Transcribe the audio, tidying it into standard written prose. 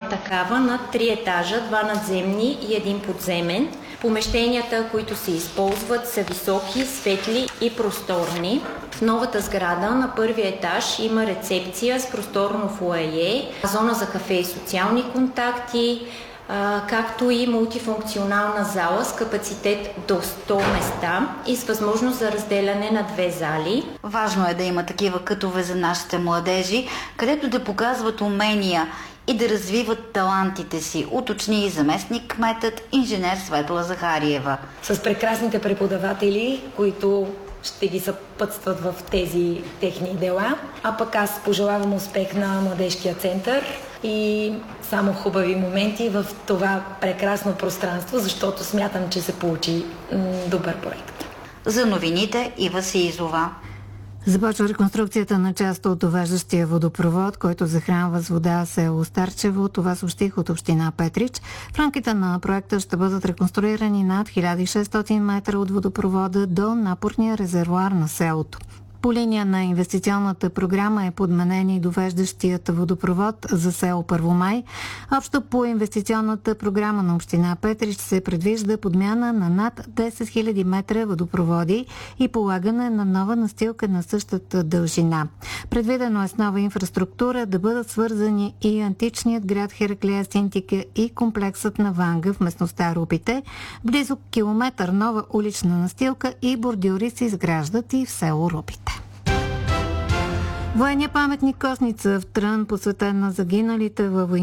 такава на 3 етажа, 2 надземни и 1 подземен. Помещенията, които се използват, са високи, светли и просторни. В новата сграда на първия етаж има рецепция с просторно фоайе, зона за кафе и социални контакти, както и мултифункционална зала с капацитет до 100 места и с възможност за разделяне на 2 зали. Важно е да има такива кътове за нашите младежи, където да показват умения и да развиват талантите си, уточни и заместник кметът инженер Светла Захариева. С прекрасните преподаватели, които ще ги съпътстват в тези техни дела. А пък аз пожелавам успех на Младежкия център и само хубави моменти в това прекрасно пространство, защото смятам, че се получи добър проект. За новините Ива Сизова. Започва реконструкцията на част от довеждащия водопровод, който захранва с вода село Старчево. Това съобщих от община Петрич. В рамките на проекта ще бъдат реконструирани над 1600 метра от водопровода до напорния резервоар на селото. По линия на инвестиционната програма е подменен и довеждащият водопровод за село Първомай. Общо по инвестиционната програма на община Петрич се предвижда подмяна на над 10 000 метра водопроводи и полагане на нова настилка на същата дължина. Предвидено е с нова инфраструктура да бъдат свързани и античният град Хераклея Синтика и комплексът на Ванга в местността Рупите. Близо километър нова улична настилка и бордюри се изграждат и в село Рупите. Военния паметник Костница в Трън, посветен на загиналите във войната,